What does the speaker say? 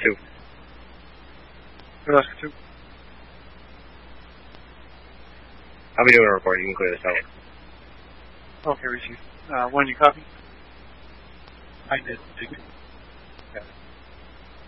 2. Alaska 2. I'll be doing a report. You can clear this out. Okay, receive. One, you copy? I did. Yeah.